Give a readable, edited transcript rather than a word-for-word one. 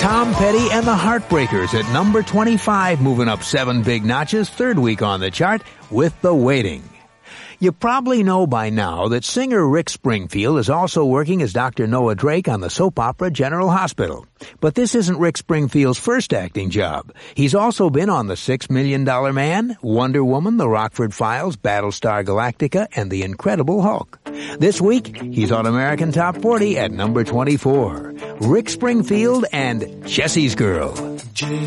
Tom Petty and the Heartbreakers at number 25, moving up 7 big notches, third week on the chart with The Waiting. You probably know by now that singer Rick Springfield is also working as Dr. Noah Drake on the soap opera General Hospital. But this isn't Rick Springfield's first acting job. He's also been on The $6 Million Man, Wonder Woman, The Rockford Files, Battlestar Galactica, and The Incredible Hulk. This week, he's on American Top 40 at number 24. Rick Springfield and Jesse's Girl.